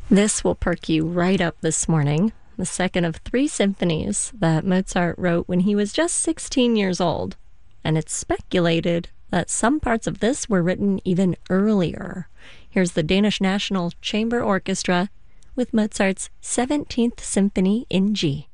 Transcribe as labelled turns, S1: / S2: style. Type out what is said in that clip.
S1: This will perk you right up this morning. The second of three symphonies that Mozart wrote when he was just 16 years old. And it's speculated that some parts of this were written even earlier. Here's the Danish National Chamber Orchestra with Mozart's 17th Symphony in G.